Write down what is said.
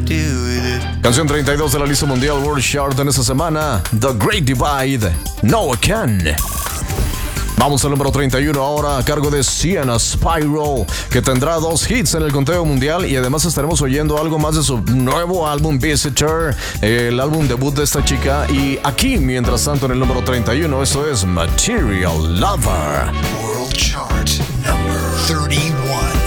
Canción 32 de la lista mundial World Chart en esta semana, The Great Divide, No I Can. Vamos al número 31 ahora a cargo de Sienna Spyro, que tendrá 2 hits en el conteo mundial y además estaremos oyendo algo más de su nuevo álbum Visitor, el álbum debut de esta chica. Y aquí, mientras tanto, en el número 31, esto es Material Lover. World Chart number 31.